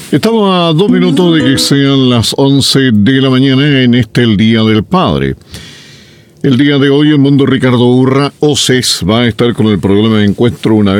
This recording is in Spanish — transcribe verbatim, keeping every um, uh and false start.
Estamos a dos minutos de que sean las once de la mañana en este el Día del Padre. El día de hoy, el Mundo Ricardo Urra, O C E S, va a estar con el programa de encuentro una vez